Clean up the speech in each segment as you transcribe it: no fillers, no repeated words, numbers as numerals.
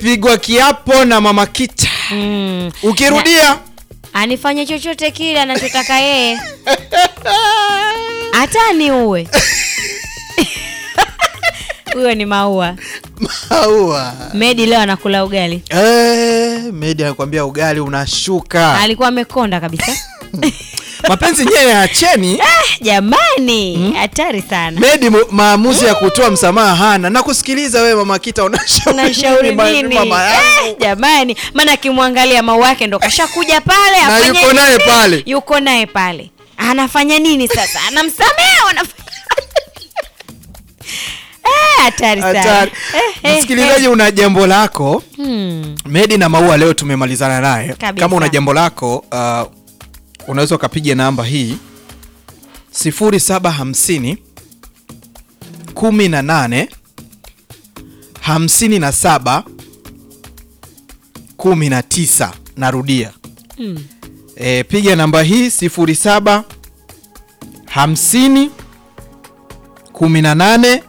pigwa kiapo na Mama Kita. Ukirudia anifanye chochote kile anachotaka yeye. Hata ni uwe. Huyo ni Maua. Maua. Medi leo anakula ugali. Medi anakuambia ugali unashuka. Alikuwa amekonda kabisa. Mapenzi nyewe acheni. Jamani, hatari sana. Medi maamuzi ya kutoa msamaha hana. Na kusikiliza wewe Mama Kita unashauri nini? Mama yangu. Jamani, maana kimwangalia Maua yake ndo kashakuja pale afanye. Na yuko naye pale. Yuko naye pale. Anafanya nini sasa? Anamsamea anafanya. Hatari sana. Msikilizaji, una jambo lako. Medi na Maua leo tumemalizana naye. Kama una jambo lako unaweza kupiga namba hii 0750 18 57 19. Narudia. Piga namba hii 0750 18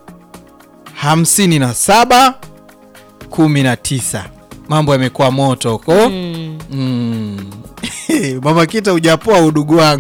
57 19. Mambo yamekuwa moto huko. Mama Kita hujapoa udugu wangu.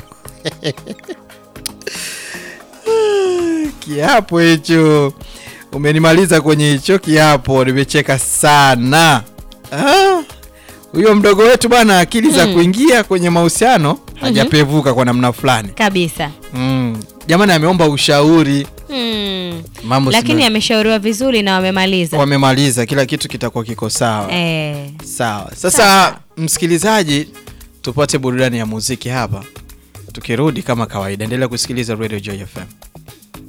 Kiapo hicho. Umenimaliza kwenye hicho kiapo, nimecheka sana. Huyo mdogo wetu bwana akili za kuingia kwenye mahusiano hajapevuka kwa namna fulani. Kabisa. Jamani ameomba ushauri. Mambo lakini ameshauriwa vizuri na wamemaliza. Wamemaliza, kila kitu kitakuwa kiko sawa. Sawa. Sasa msikilizaji, tupate burudani ya muziki hapa. Tukirudi kama kawaida endelea kusikiliza Radio Joy FM.